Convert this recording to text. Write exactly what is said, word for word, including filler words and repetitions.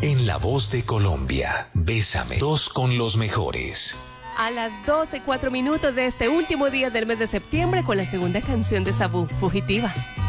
En La Voz de Colombia, Bésame, dos con los mejores. A las doce, cuatro minutos de este último día del mes de septiembre con la segunda canción de Sabú, Fugitiva.